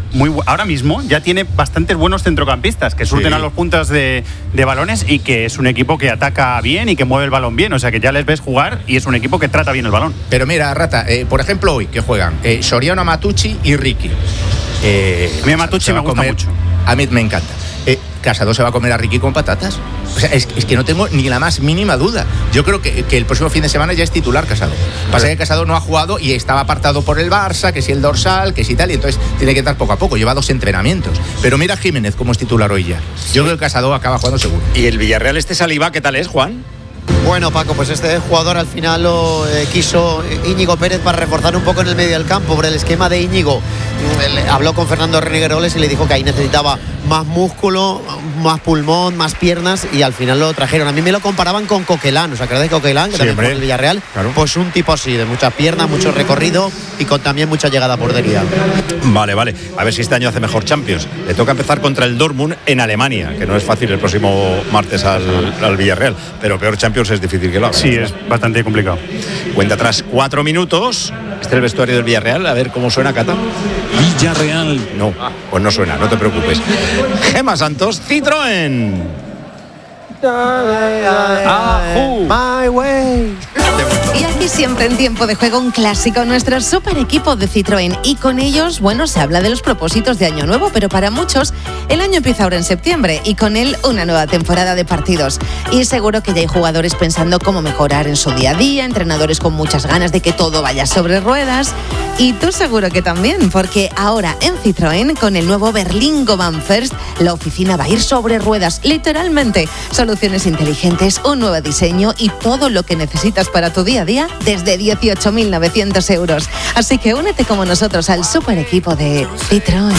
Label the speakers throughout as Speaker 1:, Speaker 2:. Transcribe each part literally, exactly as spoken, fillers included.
Speaker 1: muy ahora mismo ya tiene bastantes buenos centrocampistas que surten sí. a los puntas de, de balones y que es un equipo que ataca bien y que mueve el balón bien. O sea que ya les ves jugar y es un equipo que trata bien el balón.
Speaker 2: Pero mira, Rata, eh, por ejemplo hoy que juegan eh, Soriano, Matucci y Ricky.
Speaker 1: Eh, a mí Matucci me gusta comer, mucho.
Speaker 2: A mí me encanta. Eh, Casado se va a comer a Ricky con patatas. O sea, es, es que no tengo ni la más mínima duda. Yo creo que, que el próximo fin de semana ya es titular Casado. Pasa que Casado no ha jugado y estaba apartado por el Barça, que si el dorsal, que si tal, y entonces tiene que entrar poco a poco. Lleva dos entrenamientos. Pero mira a Jiménez como es titular hoy ya. Yo creo que Casado acaba jugando seguro.
Speaker 3: ¿Y el Villarreal este Saliba qué tal es, Juan?
Speaker 4: Bueno, Paco, pues este jugador al final lo eh, quiso Íñigo Pérez para reforzar un poco en el medio del campo por el esquema de Íñigo. Le habló con Fernando Renegueroles y le dijo que ahí necesitaba más músculo, más pulmón, más piernas, y al final lo trajeron. A mí me lo comparaban con Coquelán, ¿os acordáis de Coquelán? Que
Speaker 3: sí,
Speaker 4: también jugó en el Villarreal.
Speaker 3: Claro.
Speaker 4: Pues un tipo así, de muchas piernas, mucho recorrido y con también mucha llegada a portería.
Speaker 3: Vale, vale. A ver si este año hace mejor Champions. Le toca empezar contra el Dortmund en Alemania, que no es fácil el próximo martes al, al Villarreal, pero peor Champions es difícil que lo haga.
Speaker 1: Sí, es bastante complicado.
Speaker 3: Cuenta atrás cuatro minutos. Este es el vestuario del Villarreal. A ver cómo suena, Cata.
Speaker 5: Villarreal.
Speaker 3: No, pues no suena, no te preocupes. Gema Santos, Citroën.
Speaker 4: Ajú. My way.
Speaker 6: Y aquí siempre en tiempo de juego un clásico, nuestro super equipo de Citroën. Y con ellos, bueno, se habla de los propósitos de Año Nuevo, pero para muchos el año empieza ahora en septiembre y con él una nueva temporada de partidos. Y seguro que ya hay jugadores pensando cómo mejorar en su día a día, entrenadores con muchas ganas de que todo vaya sobre ruedas. Y tú seguro que también, porque ahora en Citroën, con el nuevo Berlingo Van First, la oficina va a ir sobre ruedas, literalmente. Soluciones inteligentes, un nuevo diseño y todo lo que necesitas para tu día a día desde dieciocho mil novecientos euros. Así que únete como nosotros al super equipo de Citroën.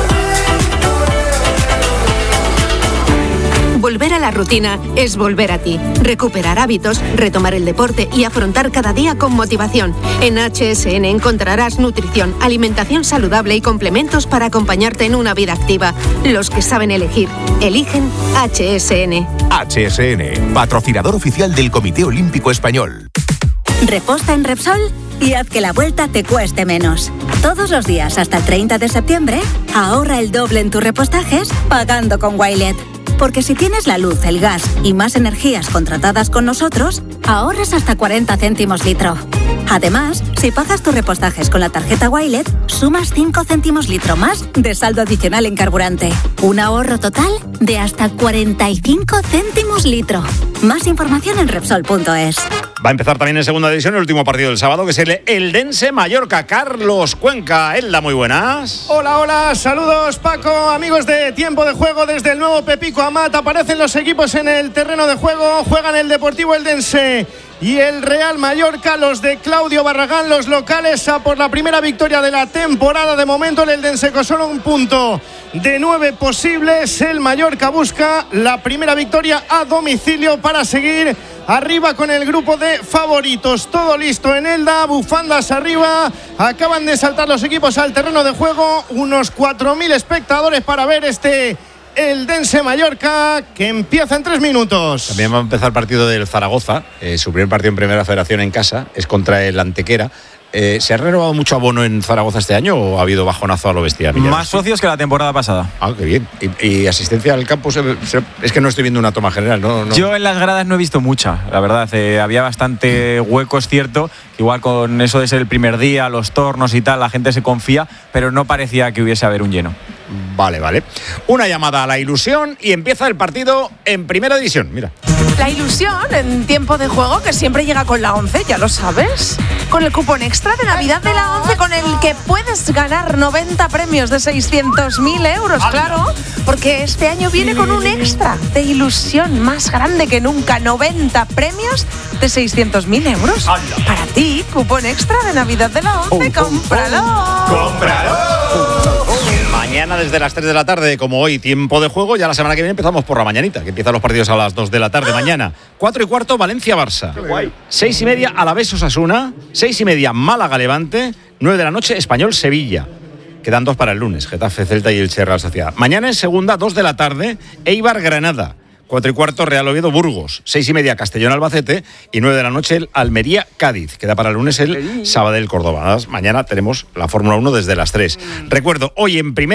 Speaker 7: Volver a la rutina es volver a ti. Recuperar hábitos, retomar el deporte y afrontar cada día con motivación. En H S N encontrarás nutrición, alimentación saludable y complementos para acompañarte en una vida activa. Los que saben elegir, eligen H S N.
Speaker 8: H S N, patrocinador oficial del Comité Olímpico Español.
Speaker 9: Reposta en Repsol y haz que la vuelta te cueste menos. Todos los días hasta el treinta de septiembre, ahorra el doble en tus repostajes pagando con Wilet. Porque si tienes la luz, el gas y más energías contratadas con nosotros, ahorras hasta cuarenta céntimos litro. Además, si pagas tus repostajes con la tarjeta Wilet, sumas cinco céntimos litro más de saldo adicional en carburante. Un ahorro total de hasta cuarenta y cinco céntimos litro. Más información en Repsol punto es.
Speaker 3: Va a empezar también en segunda división el último partido del sábado, que es el Eldense Mallorca. Carlos Cuenca, Elda, muy buenas.
Speaker 10: Hola, hola, saludos Paco, amigos de Tiempo de Juego desde el nuevo Pepico Amat. Aparecen los equipos en el terreno de juego, juegan el Deportivo Eldense y el Real Mallorca, los de Claudio Barragán, los locales, a por la primera victoria de la temporada. De momento el Eldense con solo un punto de nueve posibles. El Mallorca busca la primera victoria a domicilio para seguir arriba con el grupo de favoritos. Todo listo en Elda, bufandas arriba. Acaban de saltar los equipos al terreno de juego. Unos cuatro mil espectadores para ver este Eldense Mallorca, que empieza en tres minutos.
Speaker 3: También va a empezar el partido del Zaragoza, eh, su primer partido en Primera Federación en casa, es contra el Antequera. Eh, ¿Se ha renovado mucho abono en Zaragoza este año o ha habido bajonazo a lo bestia?
Speaker 11: Más socios que la temporada pasada.
Speaker 3: Ah, qué bien. ¿Y, y asistencia al campo? Se, se, es que no estoy viendo una toma general, ¿no? no.
Speaker 11: Yo en las gradas no he visto mucha, la verdad. Eh, había bastante hueco, es cierto. Igual con eso de ser el primer día, los tornos y tal, la gente se confía, pero no parecía que hubiese haber un lleno.
Speaker 3: Vale, vale. Una llamada a la ilusión y empieza el partido en Primera División. Mira.
Speaker 12: La ilusión en Tiempo de Juego, que siempre llega con la once, ya lo sabes. Con el cupón extra de Navidad de la once, con el que puedes ganar noventa premios de seiscientos mil euros, claro. Porque este año viene con un extra de ilusión más grande que nunca. noventa premios de seiscientos mil euros. Para ti, cupón extra de Navidad de la once. Oh, ¡cómpralo!
Speaker 3: Oh, ¡Cómpralo! Mañana desde las tres de la tarde, como hoy, Tiempo de Juego. Ya la semana que viene empezamos por la mañanita, que empiezan los partidos a las dos de la tarde. Mañana, cuatro y cuarto, Valencia-Barça. seis y media, Alavés-Osasuna. seis y media, Málaga-Levante. nueve de la noche, Español-Sevilla. Quedan dos para el lunes, Getafe-Celta y el Real Sociedad. Mañana en segunda, dos de la tarde, Eibar-Granada. Cuatro y cuarto, Real Oviedo-Burgos. Seis y media, Castellón-Albacete. Y nueve de la noche, el Almería-Cádiz. Queda para el lunes el Sabadell-Córdoba. Mañana tenemos la Fórmula uno desde las tres. Recuerdo, hoy en primer